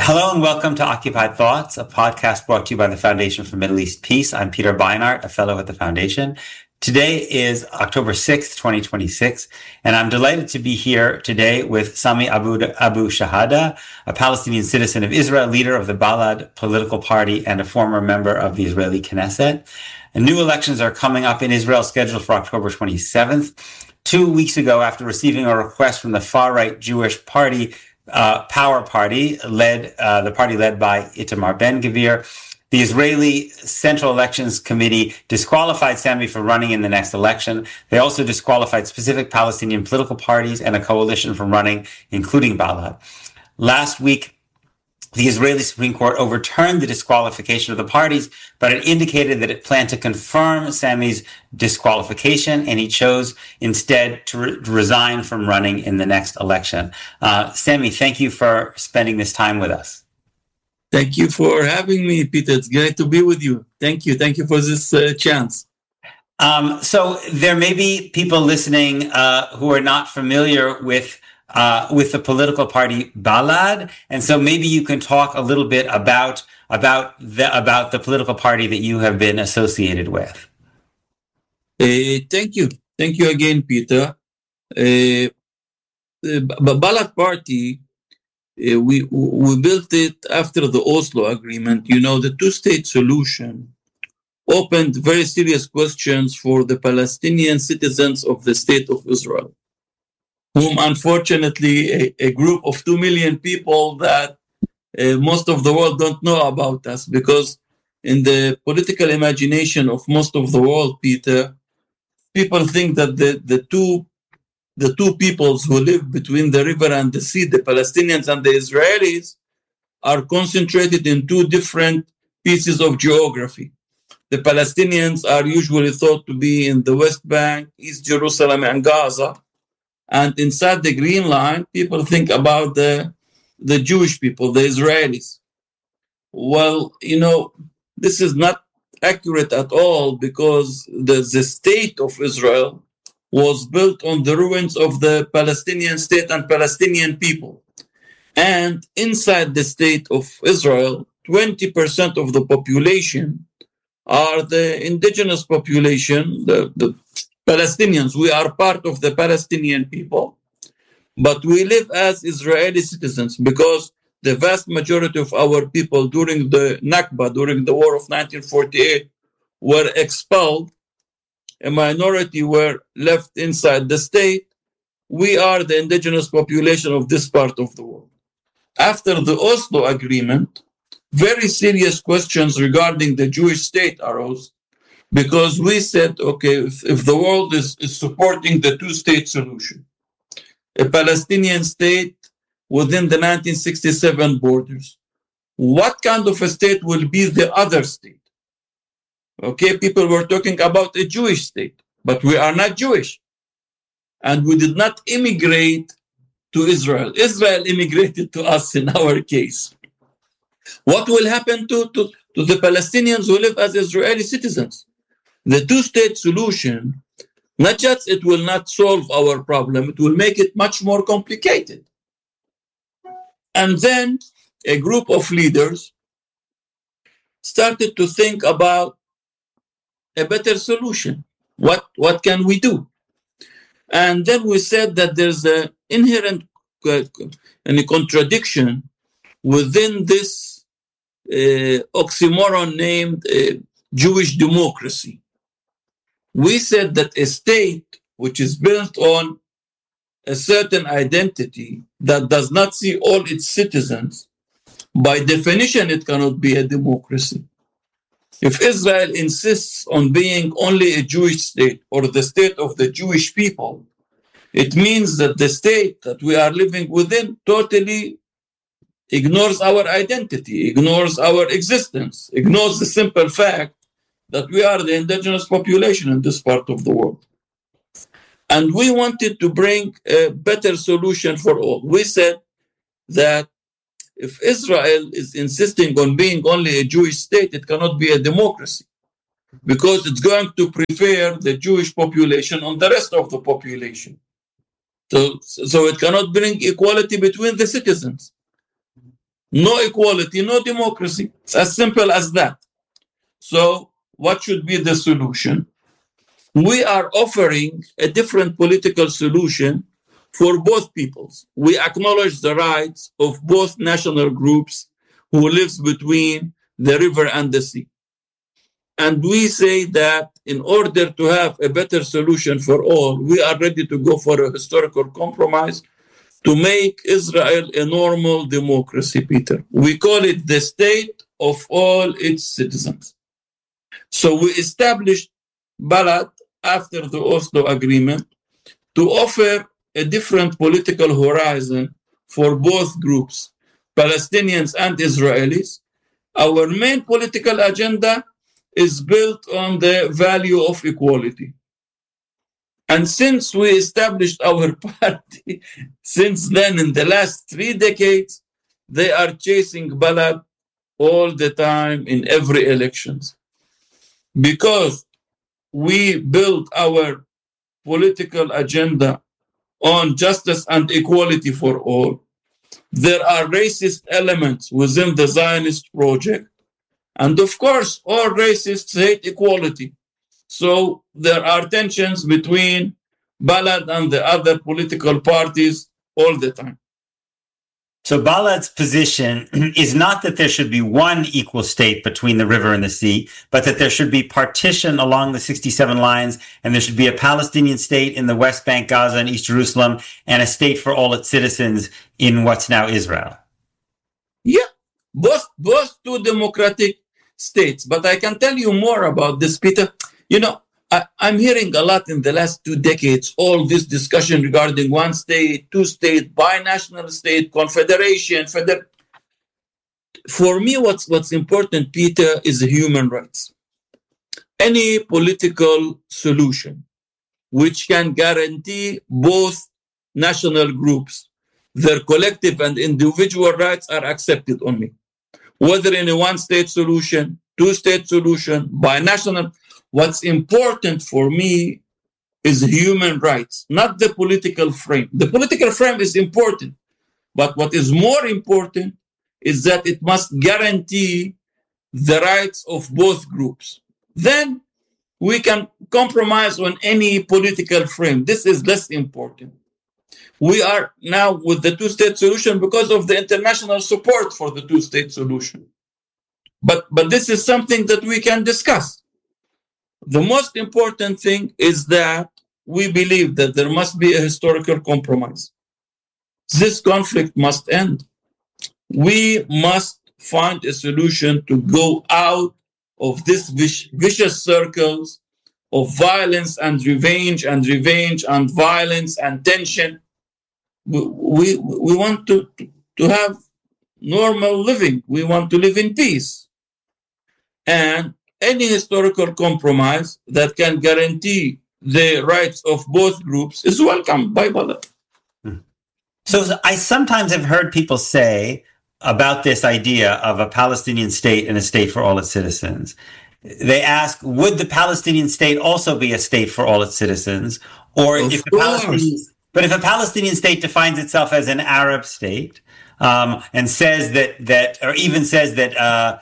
Hello and welcome to Occupied Thoughts, a podcast brought to you by the Foundation for Middle East Peace. I'm Peter Beinart, a fellow at the Foundation. Today is October 6th, 2026, and I'm delighted to be here today with Sami Abu Shahada, a Palestinian citizen of Israel, leader of the Balad political party, and a former member of the Israeli Knesset. And new elections are coming up in Israel, scheduled for October 27th. 2 weeks ago, after receiving a request from the far-right Jewish party, Power Party, the party led by Itamar Ben-Gvir, the Israeli Central Elections Committee disqualified Sami for running in the next election. They also disqualified specific Palestinian political parties and a coalition from running, including Balad. Last week, the Israeli Supreme Court overturned the disqualification of the parties, but it indicated that it planned to confirm Sami's disqualification, and he chose instead to resign from running in the next election. Sami, thank you for spending this time with us. Thank you for having me, Peter. It's great to be with you. Thank you. Thank you for this chance. So there may be people listening who are not familiar with the political party Balad, and so maybe you can talk a little bit about the political party that you have been associated with. Thank you again, Peter. The Balad party, we built it after the Oslo Agreement. You know, the two-state solution opened very serious questions for the Palestinian citizens of the State of Israel, whom unfortunately a group of 2 million people that most of the world don't know about us, because in the political imagination of most of the world, Peter, people think that the two peoples who live between the river and the sea, the Palestinians and the Israelis, are concentrated in two different pieces of geography. The Palestinians are usually thought to be in the West Bank, East Jerusalem, and Gaza. And inside the Green Line, people think about the Jewish people, the Israelis. Well, you know, this is not accurate at all, because the state of Israel was built on the ruins of the Palestinian state and Palestinian people. And inside the state of Israel, 20% of the population are the indigenous population, the Palestinians. We are part of the Palestinian people, but we live as Israeli citizens, because the vast majority of our people during the Nakba, during the war of 1948, were expelled. A minority were left inside the state. We are the indigenous population of this part of the world. After the Oslo Agreement, very serious questions regarding the Jewish state arose, because we said, okay, if the world is supporting the two-state solution, a Palestinian state within the 1967 borders, what kind of a state will be the other state? Okay, people were talking about a Jewish state, but we are not Jewish. And we did not immigrate to Israel. Israel immigrated to us in our case. What will happen to the Palestinians who live as Israeli citizens? The two-state solution, not just it will not solve our problem, it will make it much more complicated. And then a group of leaders started to think about a better solution. What can we do? And then we said that there's an inherent contradiction within this oxymoron named Jewish democracy. We said that a state which is built on a certain identity that does not see all its citizens, by definition, it cannot be a democracy. If Israel insists on being only a Jewish state, or the state of the Jewish people, it means that the state that we are living within totally ignores our identity, ignores our existence, ignores the simple fact that we are the indigenous population in this part of the world. And we wanted to bring a better solution for all. We said that if Israel is insisting on being only a Jewish state, it cannot be a democracy, because it's going to prefer the Jewish population on the rest of the population. So it cannot bring equality between the citizens. no equality, no democracy. It's as simple as that. So what should be the solution? We are offering a different political solution for both peoples. We acknowledge the rights of both national groups who lives between the river and the sea. And we say that in order to have a better solution for all, we are ready to go for a historical compromise to make Israel a normal democracy, Peter. We call it the state of all its citizens. So we established Balad after the Oslo Agreement to offer a different political horizon for both groups, Palestinians and Israelis. Our main political agenda is built on the value of equality. And since we established our party, since then, in the last 3 decades, they are chasing Balad all the time in every elections. Because we built our political agenda on justice and equality for all, there are racist elements within the Zionist project. And of course, all racists hate equality. So there are tensions between Balad and the other political parties all the time. So Balad's position is not that there should be one equal state between the river and the sea, but that there should be partition along the 67 lines, and there should be a Palestinian state in the West Bank, Gaza, and East Jerusalem, and a state for all its citizens in what's now Israel. Yeah, both two democratic states. But I can tell you more about this, Peter. You know, I'm hearing a lot in the last 2 decades, all this discussion regarding one state, two state, binational state, confederation. For me, what's important, Peter, is human rights. Any political solution which can guarantee both national groups, their collective and individual rights are accepted on me. Whether in a one-state solution, two-state solution, binational. What's important for me is human rights, not the political frame. The political frame is important, but what is more important is that it must guarantee the rights of both groups. Then we can compromise on any political frame. This is less important. We are now with the two-state solution because of the international support for the two-state solution. But this is something that we can discuss. The most important thing is that we believe that there must be a historical compromise. This conflict must end. We must find a solution to go out of this vicious circles of violence and revenge and violence and tension. We want to have normal living. We want to live in peace. And any historical compromise that can guarantee the rights of both groups is welcomed by Balad. So I sometimes have heard people say about this idea of a Palestinian state and a state for all its citizens. They ask, would the Palestinian state also be a state for all its citizens? Or if a Palestinian state defines itself as an Arab state, and says that, or even says that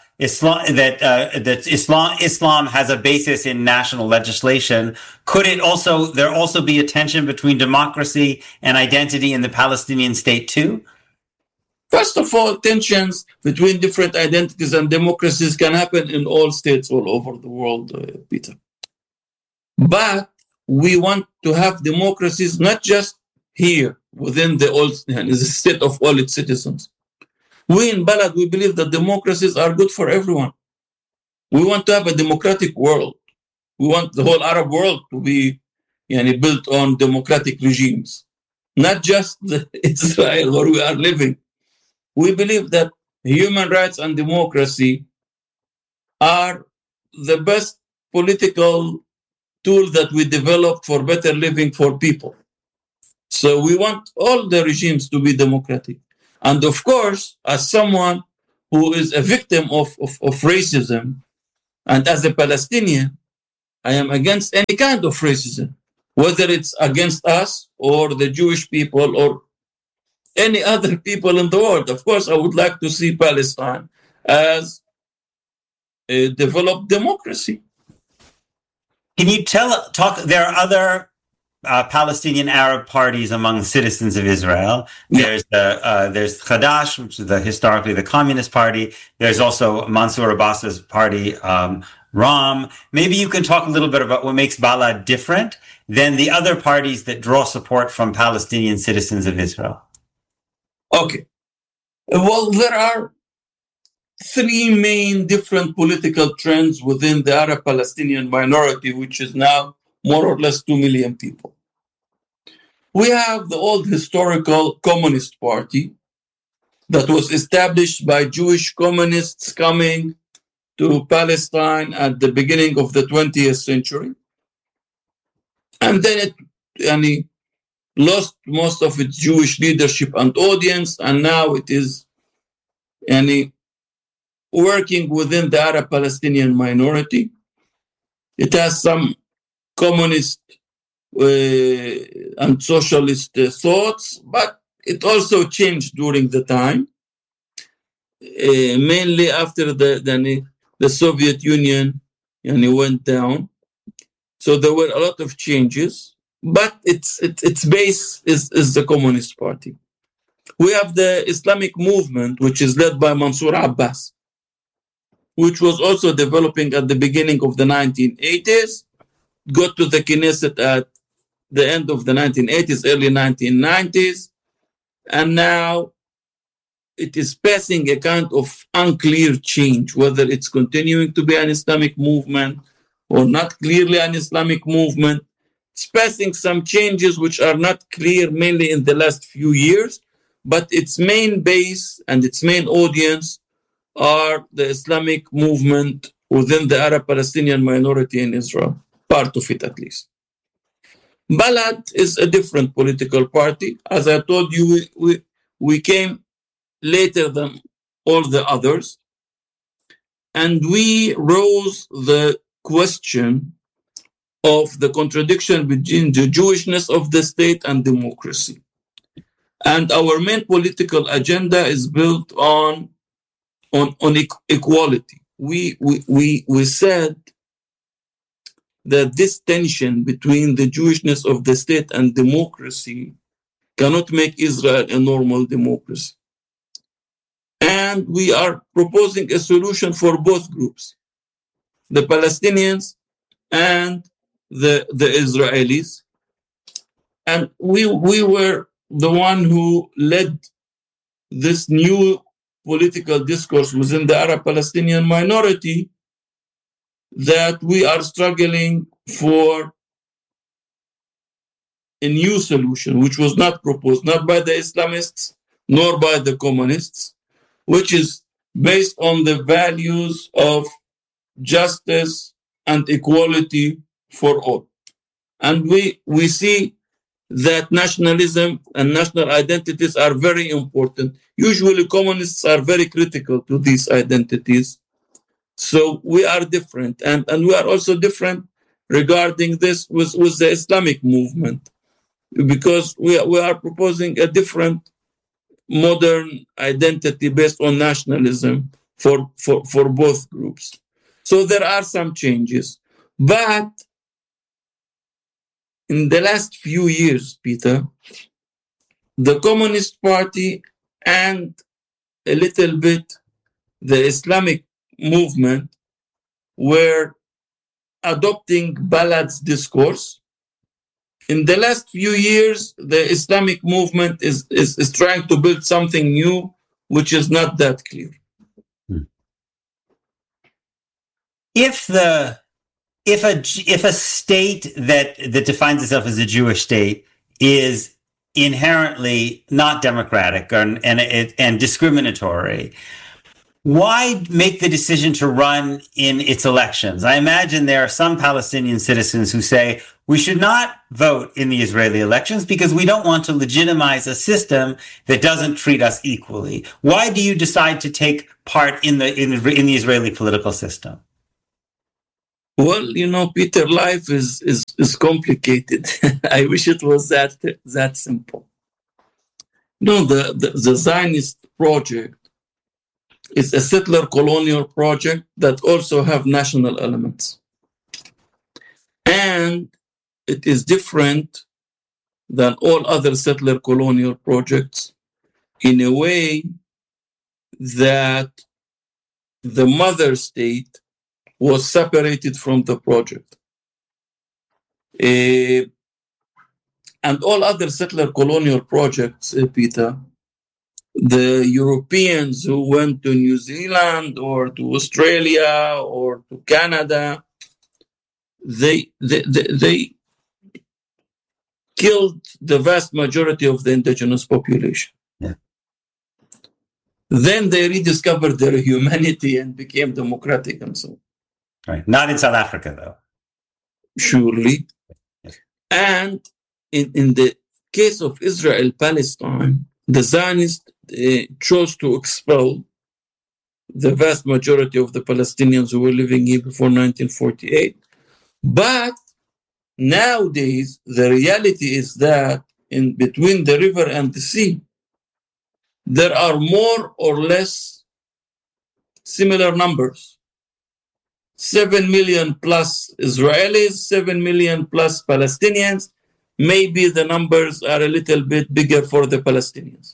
Islam has a basis in national legislation, could there also be a tension between democracy and identity in the Palestinian state too? First of all, tensions between different identities and democracies can happen in all states all over the world, Peter. But we want to have democracies not just here within the state of all its citizens. We in Balad, we believe that democracies are good for everyone. We want to have a democratic world. We want the whole Arab world to be built on democratic regimes, not just Israel where we are living. We believe that human rights and democracy are the best political tool that we developed for better living for people. So we want all the regimes to be democratic. And of course, as someone who is a victim of racism, and as a Palestinian, I am against any kind of racism, whether it's against us or the Jewish people or any other people in the world. Of course, I would like to see Palestine as a developed democracy. Can you talk? There are other Palestinian Arab parties among citizens of Israel. There's there's Hadash, which is historically the Communist Party. There's also Mansour Abbas's party, Ram. Maybe you can talk a little bit about what makes Balad different than the other parties that draw support from Palestinian citizens of Israel. Okay. Well, there are three main different political trends within the Arab Palestinian minority, which is now more or less 2 million people. We have the old historical Communist Party that was established by Jewish communists coming to Palestine at the beginning of the 20th century. And then it lost most of its Jewish leadership and audience, and now it is working within the Arab Palestinian minority. It has some communist and socialist thoughts, but it also changed during the time, mainly after the Soviet Union went down. So there were a lot of changes, but its base is the Communist Party. We have the Islamic movement, which is led by Mansour Abbas, which was also developing at the beginning of the 1980s, got to the Knesset at the end of the 1980s, early 1990s, and now it is passing a kind of unclear change, whether it's continuing to be an Islamic movement or not clearly an Islamic movement. It's passing some changes which are not clear, mainly in the last few years, but its main base and its main audience are the Islamic movement within the Arab Palestinian minority in Israel, part of it at least. Balad is a different political party. As I told you, we came later than all the others, and we rose the question of the contradiction between the Jewishness of the state and democracy. And our main political agenda is built on equality. We said that this tension between the Jewishness of the state and democracy cannot make Israel a normal democracy. And we are proposing a solution for both groups, the Palestinians and the Israelis. And we were the one who led this new political discourse within the Arab Palestinian minority, that we are struggling for a new solution, which was not proposed, not by the Islamists, nor by the communists, which is based on the values of justice and equality for all. And we see that nationalism and national identities are very important. Usually communists are very critical to these identities. So we are different. And we are also different regarding this with the Islamic movement, because we are proposing a different modern identity based on nationalism for both groups. So there are some changes. But in the last few years, Peter, the Communist Party and a little bit the Islamic movement were adopting Balad's discourse. In the last few years, the Islamic movement is trying to build something new, which is not that clear. If a state that defines itself as a Jewish state is inherently not democratic and discriminatory, why make the decision to run in its elections? I imagine there are some Palestinian citizens who say we should not vote in the Israeli elections because we don't want to legitimize a system that doesn't treat us equally. Why do you decide to take part in the Israeli political system? Well, Peter, life is complicated. I wish it was that simple. No, the Zionist project is a settler colonial project that also have national elements. And it is different than all other settler colonial projects in a way that the mother state was separated from the project. And all other settler colonial projects, Peter, the Europeans who went to New Zealand or to Australia or to Canada, they killed the vast majority of the indigenous population. Yeah. Then they rediscovered their humanity and became democratic and so on. Right. Not in South Africa, though. Surely. Yes. And in the case of Israel-Palestine, the Zionists chose to expel the vast majority of the Palestinians who were living here before 1948. But nowadays, the reality is that in between the river and the sea, there are more or less similar numbers. 7 million plus Israelis, 7 million plus Palestinians. Maybe the numbers are a little bit bigger for the Palestinians.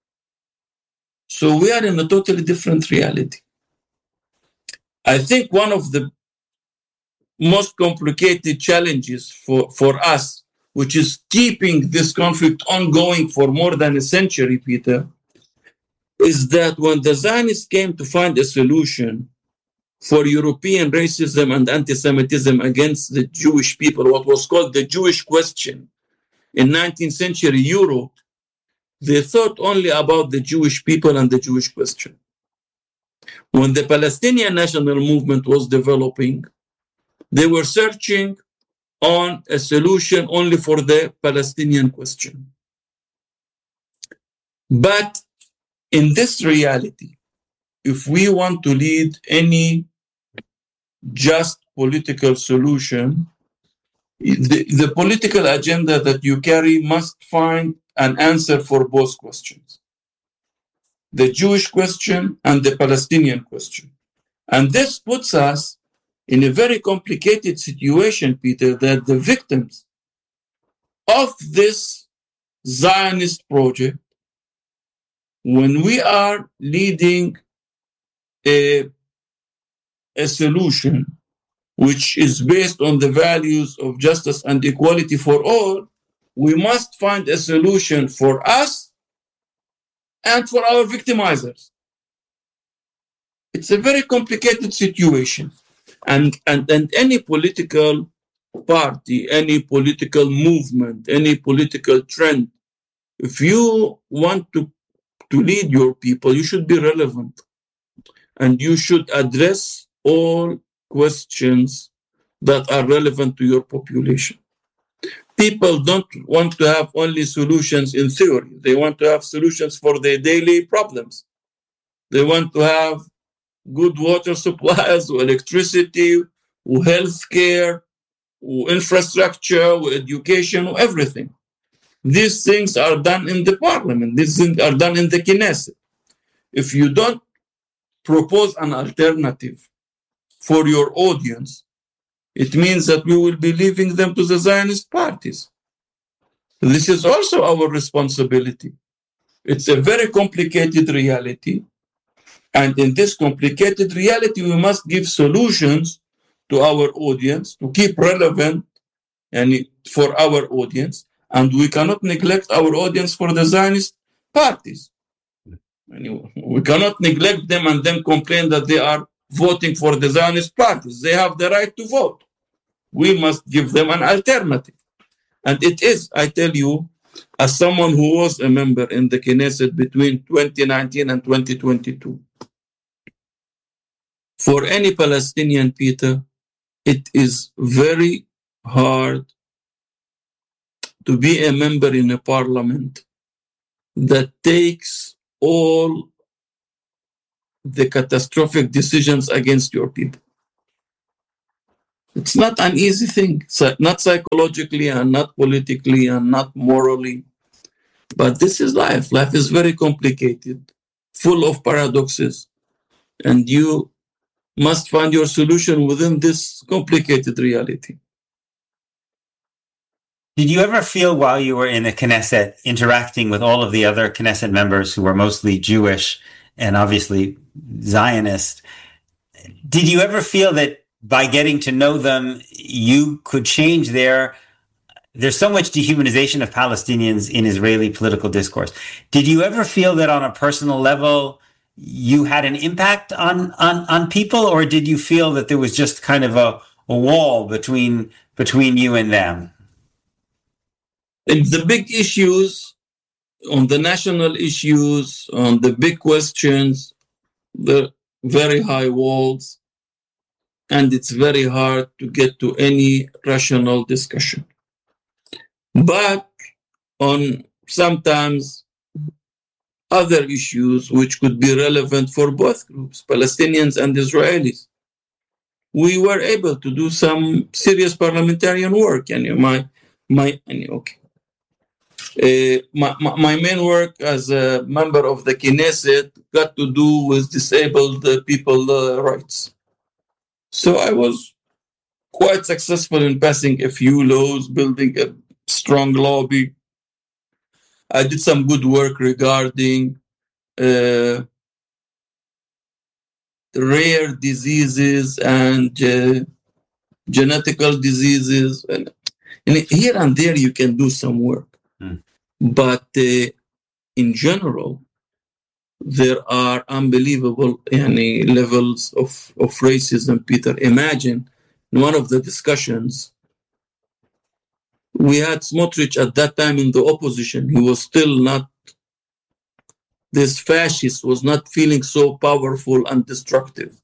So we are in a totally different reality. I think one of the most complicated challenges for us, which is keeping this conflict ongoing for more than a century, Peter, is that when the Zionists came to find a solution for European racism and anti-Semitism against the Jewish people, what was called the Jewish question in 19th century Europe, they thought only about the Jewish people and the Jewish question. When the Palestinian national movement was developing, they were searching on a solution only for the Palestinian question. But in this reality, if we want to lead any just political solution, the political agenda that you carry must find an answer for both questions, the Jewish question and the Palestinian question. And this puts us in a very complicated situation, Peter, that the victims of this Zionist project, when we are leading a solution which is based on the values of justice and equality for all, we must find a solution for us and for our victimizers. It's a very complicated situation. And any political party, any political movement, any political trend, if you want to lead your people, you should be relevant. And you should address all questions that are relevant to your population. People don't want to have only solutions in theory. They want to have solutions for their daily problems. They want to have good water supplies, electricity, healthcare, infrastructure, education, everything. These things are done in the parliament. These things are done in the Knesset. If you don't propose an alternative for your audience, it means that we will be leaving them to the Zionist parties. This is also our responsibility. It's a very complicated reality. And in this complicated reality, we must give solutions to our audience to keep relevant and for our audience. And we cannot neglect our audience for the Zionist parties. We cannot neglect them and then complain that they are voting for the Zionist parties. They have the right to vote. We must give them an alternative. And it is, I tell you, as someone who was a member in the Knesset between 2019 and 2022, for any Palestinian, Peter, it is very hard to be a member in a parliament that takes all the catastrophic decisions against your people. It's not an easy thing, not psychologically and not politically and not morally. But this is life. Life is very complicated, full of paradoxes, and you must find your solution within this complicated reality. Did you ever feel while you were in the Knesset interacting with all of the other Knesset members who were mostly Jewish and obviously Zionist, did you ever feel that by getting to know them, you could change there's so much dehumanization of Palestinians in Israeli political discourse. Did you ever feel that on a personal level, you had an impact on people, or did you feel that there was just kind of a wall between you and them? In the big issues, on the national issues, on the big questions, the very high walls, and it's very hard to get to any rational discussion. But on sometimes other issues which could be relevant for both groups, Palestinians and Israelis, we were able to do some serious parliamentarian work. And my main work as a member of the Knesset got to do with disabled people rights. So I was quite successful in passing a few laws, building a strong lobby. I did some good work regarding rare diseases and genetical diseases. And here and there you can do some work. But in general, there are unbelievable levels of racism, Peter. Imagine in one of the discussions, we had Smotrich at that time in the opposition. He was still not, this fascist was not feeling so powerful and destructive.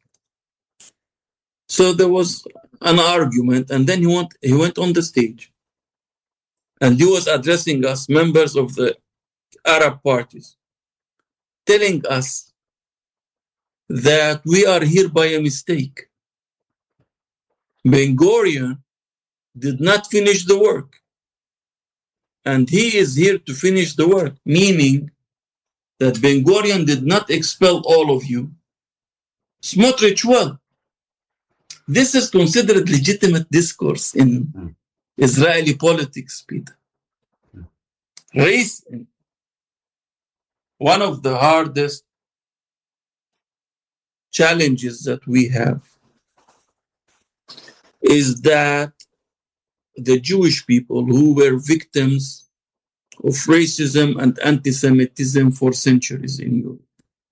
So there was an argument, and then he went on the stage. And he was addressing us, members of the Arab parties, telling us that we are here by a mistake. Ben-Gurion did not finish the work. And he is here to finish the work, meaning that Ben-Gurion did not expel all of you. Smotrich will. This is considered legitimate discourse in Israeli politics, Peter. Race, one of the hardest challenges that we have is that the Jewish people who were victims of racism and anti-Semitism for centuries in Europe,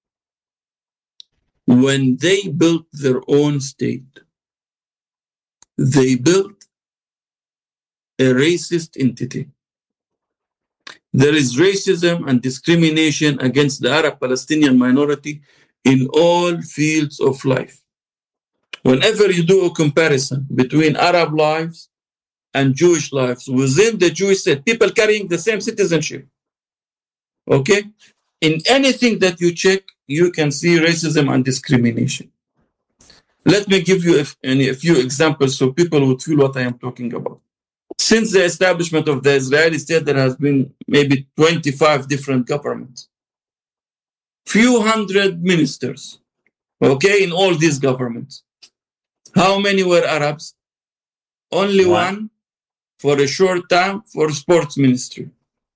when they built their own state, they built a racist entity. There is racism and discrimination against the Arab-Palestinian minority in all fields of life. Whenever you do a comparison between Arab lives and Jewish lives within the Jewish state, people carrying the same citizenship, okay? In anything that you check, you can see racism and discrimination. Let me give you a few examples so people would feel what I am talking about. Since the establishment of the Israeli state, there has been maybe 25 different governments, few hundred ministers, okay, in all these governments. How many were Arabs? Only one for a short time for sports ministry.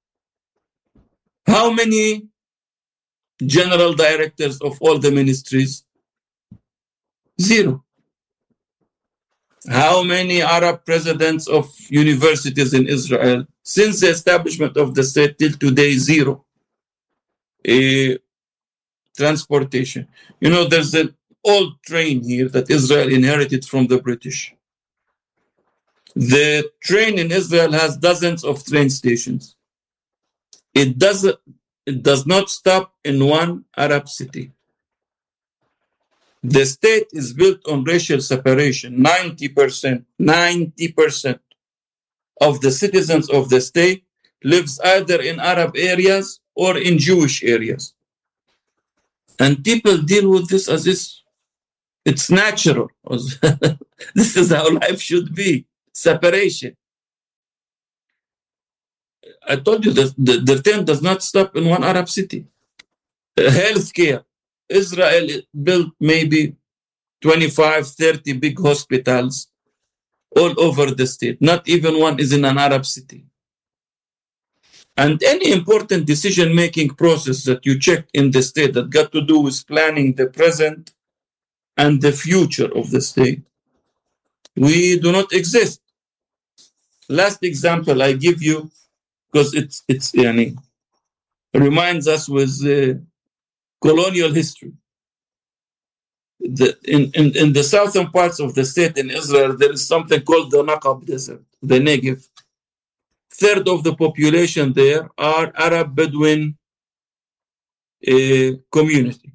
How many general directors of all the ministries? Zero. How many Arab presidents of universities in Israel? Since the establishment of the state till today, zero. Transportation. You know, there's an old train here that Israel inherited from the British. The train in Israel has dozens of train stations. It does not stop in one Arab city. The state is built on racial separation. 90% of the citizens of the state lives either in Arab areas or in Jewish areas. And people deal with this as it's natural. This is how life should be. Separation. I told you that the trend does not stop in one Arab city. Healthcare. Israel built maybe 25, 30 big hospitals all over the state. Not even one is in an Arab city. And any important decision-making process that you check in the state that got to do with planning the present and the future of the state, we do not exist. Last example I give you, because it's reminds us with colonial history. In the southern parts of the state in Israel, there is something called the Naqab Desert, the Negev. Third of the population there are Arab Bedouin community.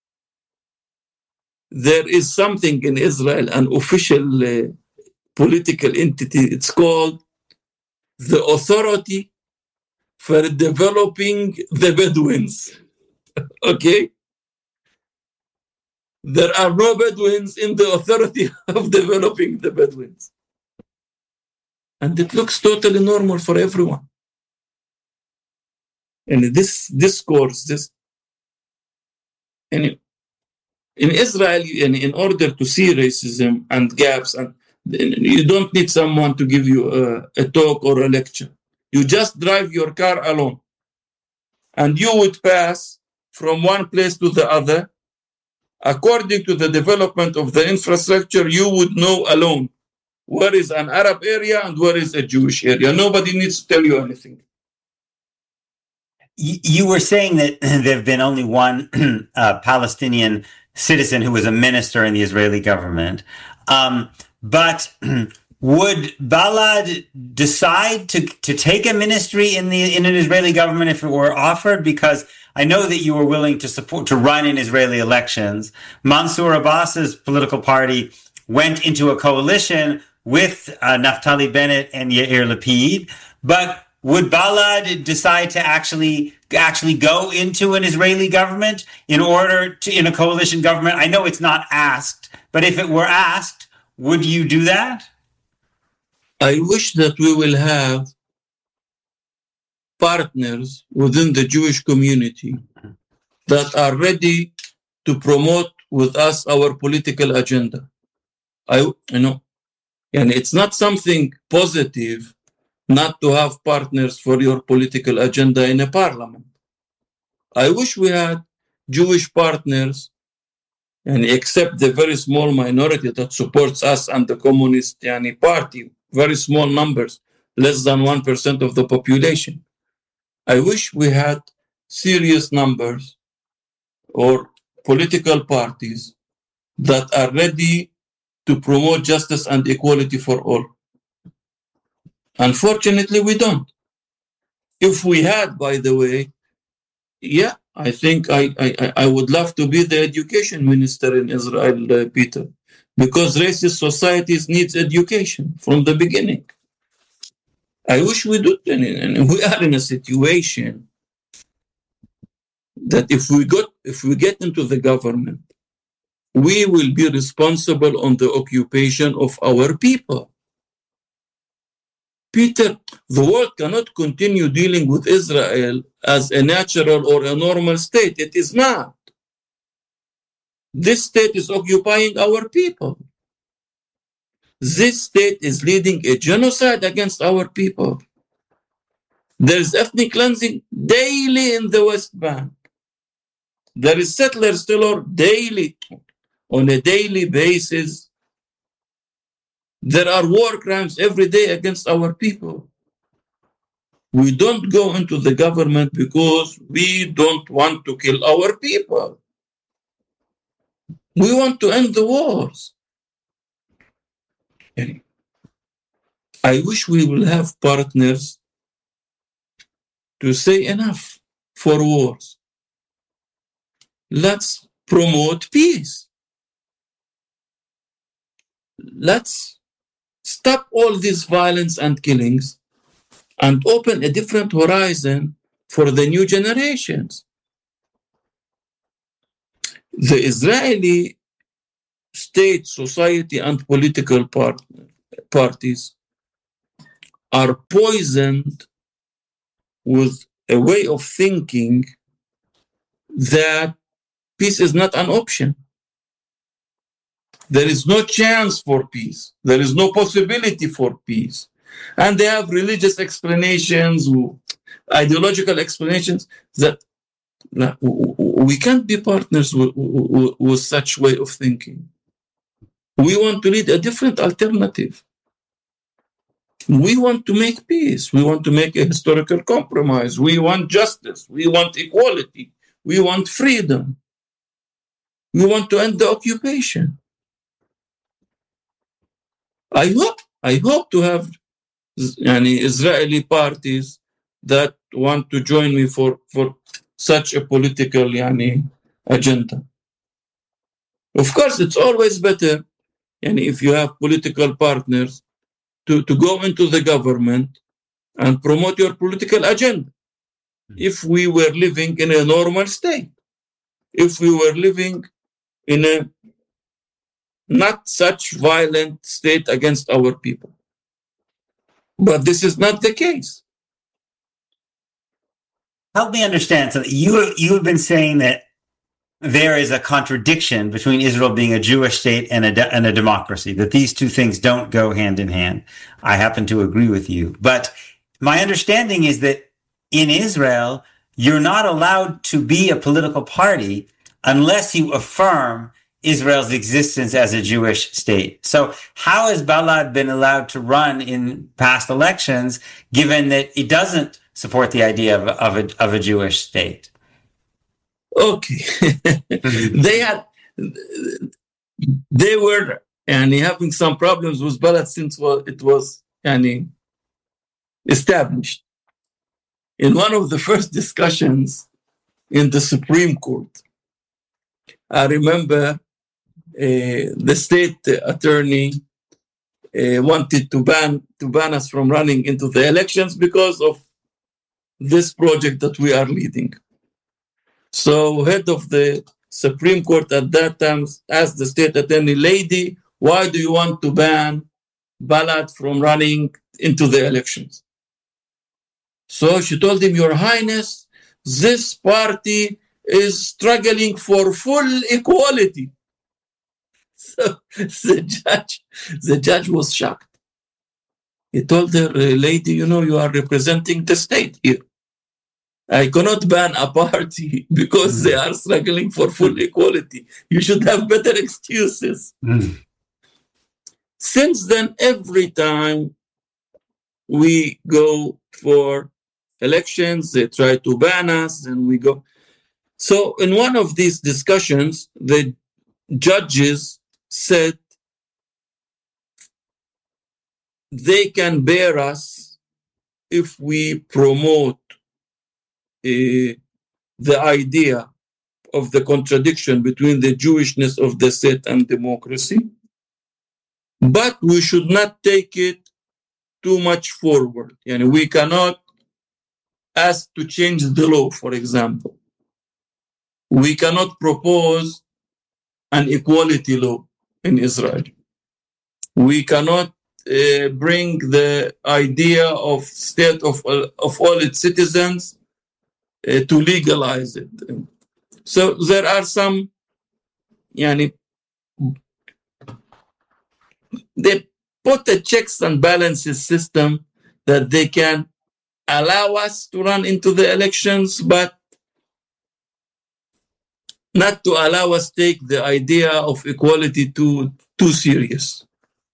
There is something in Israel, an official political entity, it's called the Authority for Developing the Bedouins. Okay? There are no Bedouins in the Authority of Developing the Bedouins. And it looks totally normal for everyone. And this discourse, in Israel, in order to see racism and gaps, and you don't need someone to give you a talk or a lecture. You just drive your car alone, and you would pass from one place to the other. According to the development of the infrastructure, you would know alone where is an Arab area and where is a Jewish area. Nobody needs to tell you anything. You were saying that there have been only one Palestinian citizen who was a minister in the Israeli government. But would Balad decide to take a ministry in an Israeli government if it were offered? Because I know that you were willing to run in Israeli elections. Mansour Abbas's political party went into a coalition with Naftali Bennett and Yair Lapid. But would Balad decide to actually go into an Israeli government in a coalition government? I know it's not asked, but if it were asked, would you do that? I wish that we will have partners within the Jewish community that are ready to promote with us our political agenda. And it's not something positive not to have partners for your political agenda in a parliament. I wish we had Jewish partners, and except the very small minority that supports us and the Communist Party, very small numbers, less than 1% of the population. I wish we had serious numbers or political parties that are ready to promote justice and equality for all. Unfortunately, we don't. If we had, by the way, I think I would love to be the education minister in Israel, Peter, because racist societies needs education from the beginning. I wish we do, and we are in a situation that if we get into the government, we will be responsible on the occupation of our people. Peter, the world cannot continue dealing with Israel as a natural or a normal state. It is not. This state is occupying our people. This state is leading a genocide against our people. There is ethnic cleansing daily in the West Bank. There is settlers terror daily, on a daily basis. There are war crimes every day against our people. We don't go into the government because we don't want to kill our people. We want to end the wars. I wish we will have partners to say enough for wars. Let's promote peace. Let's stop all this violence and killings and open a different horizon for the new generations. The Israeli state, society, and political parties are poisoned with a way of thinking that peace is not an option. There is no chance for peace. There is no possibility for peace. And they have religious explanations, ideological explanations that we can't be partners with such way of thinking. We want to lead a different alternative. We want to make peace. We want to make a historical compromise. We want justice. We want equality. We want freedom. We want to end the occupation. I hope to have Israeli parties that want to join me for such a political agenda. Of course, it's always better if you have political partners to go into the government and promote your political agenda. If we were living in a normal state, if we were living in a not such violent state against our people. But this is not the case. Help me understand. So you have been saying that there is a contradiction between Israel being a Jewish state and a democracy, that these two things don't go hand in hand. I happen to agree with you. But my understanding is that in Israel, you're not allowed to be a political party unless you affirm Israel's existence as a Jewish state. So how has Balad been allowed to run in past elections, given that it doesn't support the idea of a Jewish state? Okay. They were having some problems with Balad since it was established. In one of the first discussions in the Supreme Court, I remember the state attorney wanted to ban us from running into the elections because of this project that we are leading. So head of the Supreme Court at that time asked the state attorney, "Lady, why do you want to ban Balad from running into the elections?" So she told him, "Your Highness, this party is struggling for full equality." So the judge was shocked. He told her, "Lady, you are representing the state here. I cannot ban a party because they are struggling for full equality. You should have better excuses." Since then, every time we go for elections, they try to ban us, and we go. So in one of these discussions, the judges said they can bear us if we promote the idea of the contradiction between the Jewishness of the state and democracy, but we should not take it too much forward. We cannot ask to change the law, for example. We cannot propose an equality law in Israel. We cannot bring the idea of state of all its citizens to legalize it. So there are some, they put a checks and balances system that they can allow us to run into the elections, but not to allow us take the idea of equality too serious.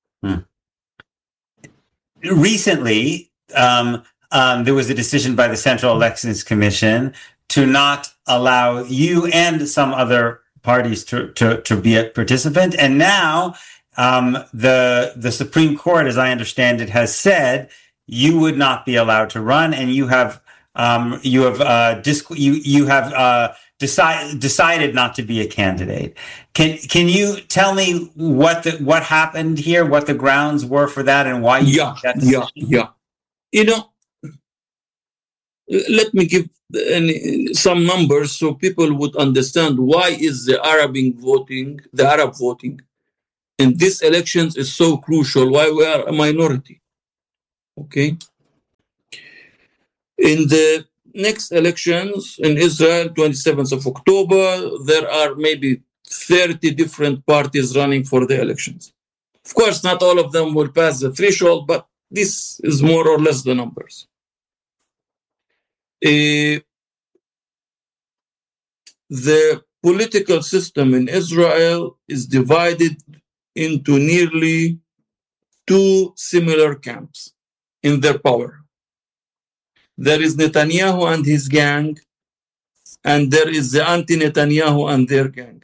Recently, there was a decision by the Central Elections Commission to not allow you and some other parties to be a participant. And now the Supreme Court, as I understand it, has said you would not be allowed to run, and you have decided not to be a candidate. Can you tell me what happened here, what the grounds were for that, and why you made that decision? Let me give some numbers so people would understand why is the Arab voting in these elections is so crucial, why we are a minority. Okay. In the next elections in Israel, 27th of October, there are maybe 30 different parties running for the elections. Of course, not all of them will pass the threshold, but this is more or less the numbers. The political system in Israel is divided into nearly two similar camps in their power. There is Netanyahu and his gang, and there is the anti-Netanyahu and their gang.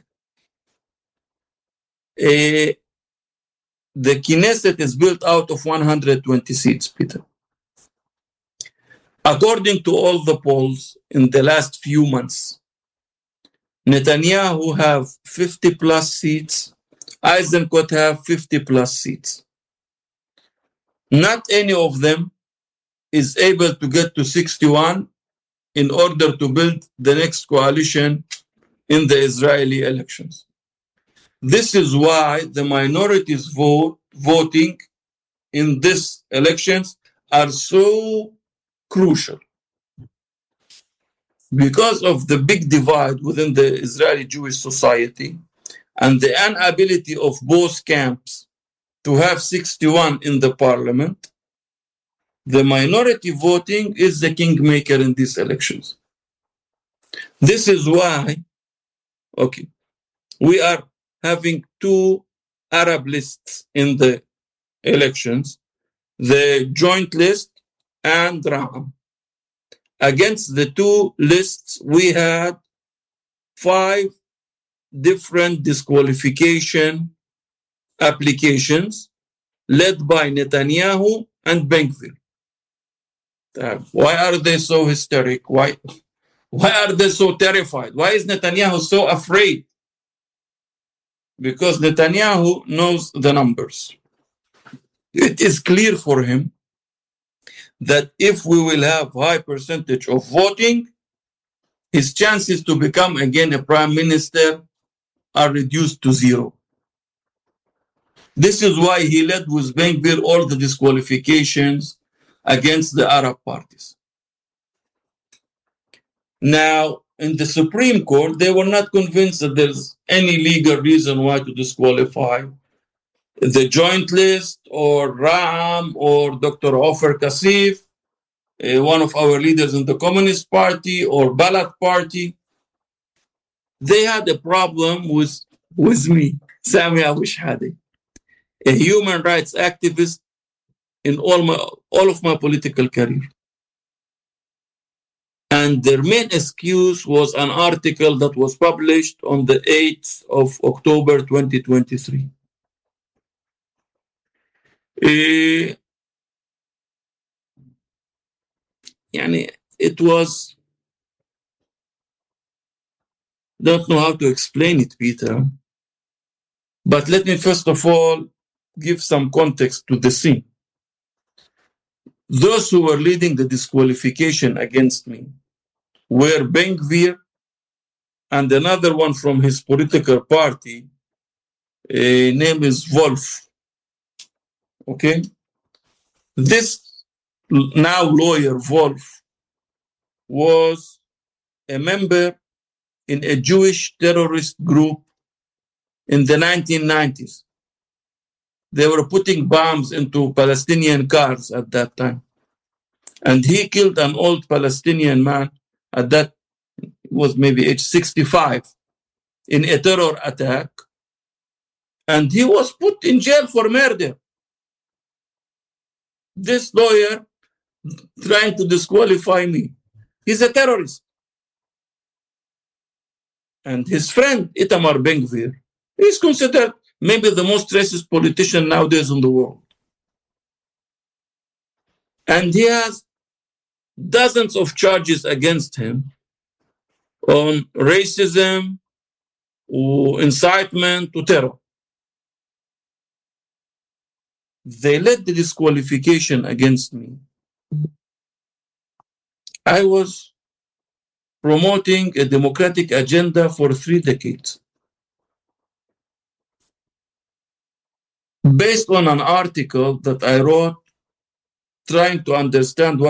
The Knesset is built out of 120 seats, Peter. According to all the polls in the last few months, Netanyahu have 50 plus seats, Eisenkot have 50 plus seats. Not any of them is able to get to 61 in order to build the next coalition in the Israeli elections. This is why the minorities voting in these elections are so crucial. Because of the big divide within the Israeli Jewish society and the inability of both camps to have 61 in the parliament, the minority voting is the kingmaker in these elections. This is why, we are having two Arab lists in the elections, the joint list and Ra'am. Against the two lists, we had 5 different disqualification applications led by Netanyahu and Ben-Gvir. Why are they so hysteric? Why are they so terrified? Why is Netanyahu so afraid? Because Netanyahu knows the numbers. It is clear for him that if we will have high percentage of voting, his chances to become again a prime minister are reduced to 0. This is why he led with Ben-Gvir all the disqualifications against the Arab parties. Now, in the Supreme Court, they were not convinced that there's any legal reason why to disqualify the joint list or Ra'am or Dr. Ofer Kasif, one of our leaders in the Communist Party, or Balad Party. They had a problem with me, Sami Abu Shhadi, a human rights activist in all of my political career. And their main excuse was an article that was published on the 8th of October 2023. It was, don't know how to explain it, Peter, but let me first of all give some context to the scene. Those who were leading the disqualification against me were Ben-Gvir and another one from his political party, name is Wolf. Okay? This now lawyer, Wolf, was a member in a Jewish terrorist group in the 1990s. They were putting bombs into Palestinian cars at that time. And he killed an old Palestinian man at that, was maybe age 65, in a terror attack. And he was put in jail for murder. This lawyer trying to disqualify me. He's a terrorist. And his friend, Itamar Ben-Gvir, is considered maybe the most racist politician nowadays in the world. And he has dozens of charges against him on racism or incitement to terror. They led the disqualification against me. I was promoting a democratic agenda for 3 decades. Based on an article that I wrote trying to understand what